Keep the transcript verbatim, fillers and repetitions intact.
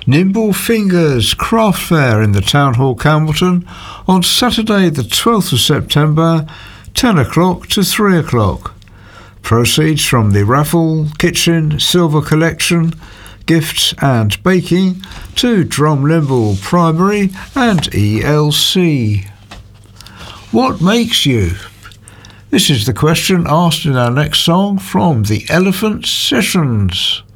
Nimble Fingers Craft Fair in the Town Hall, Campbellton, on Saturday the twelfth of September, ten o'clock to three o'clock. Proceeds from the raffle, kitchen, silver collection, gifts and baking to Drumlimble Primary and E L C. What makes you? This is the question asked in our next song from the Elephant Sessions.